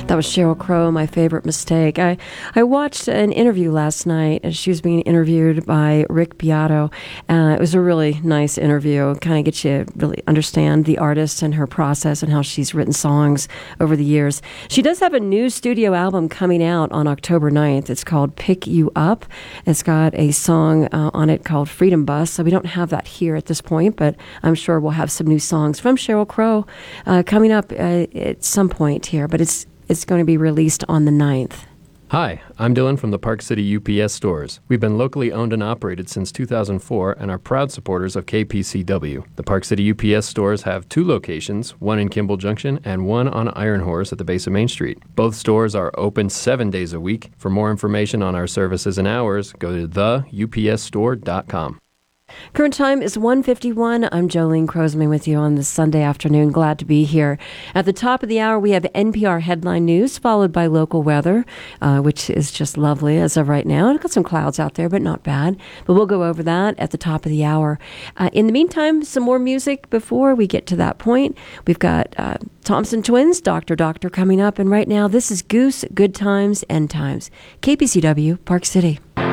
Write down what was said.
That was Sheryl Crow, My Favorite Mistake. I watched an interview last night as she was being interviewed by Rick Beato. It was a really nice interview. It kind of gets you to really understand the artist and her process and how she's written songs over the years. She does have a new studio album coming out on October 9th. It's called Pick You Up. It's got a song on it called Freedom Bus. So we don't have that here at this point, but I'm sure we'll have some new songs from Sheryl Crow coming up at some point here. But it's going to be released on the 9th. Hi, I'm Dylan from the Park City UPS stores. We've been locally owned and operated since 2004 and are proud supporters of KPCW. The Park City UPS stores have 2 locations, one in Kimball Junction and one on Iron Horse at the base of Main Street. Both stores are open 7 days a week. For more information on our services and hours, go to theupsstore.com. Current time is 1:51. I'm Jolene Crosman with you on this Sunday afternoon. Glad to be here. At the top of the hour, we have NPR headline news, followed by local weather, which is just lovely as of right now. I've got some clouds out there, but not bad. But we'll go over that at the top of the hour. In the meantime, some more music before we get to that point. We've got Thompson Twins, Dr. Doctor coming up. And right now, this is Goose, Good Times, End Times. KPCW, Park City.